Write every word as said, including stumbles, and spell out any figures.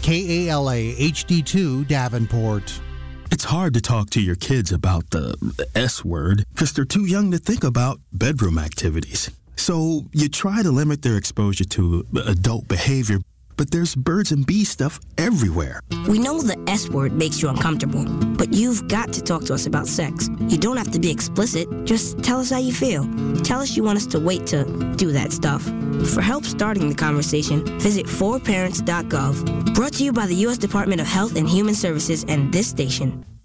K A L A H D two Davenport. It's hard to talk to your kids about the S word because they're too young to think about bedroom activities. So you try to limit their exposure to adult behavior, but there's birds and bees stuff everywhere. We know the S word makes you uncomfortable, but you've got to talk to us about sex. You don't have to be explicit. Just tell us how you feel. Tell us you want us to wait to do that stuff. For help starting the conversation, visit four parents dot gov. Brought to you by the U S Department of Health and Human Services and this station.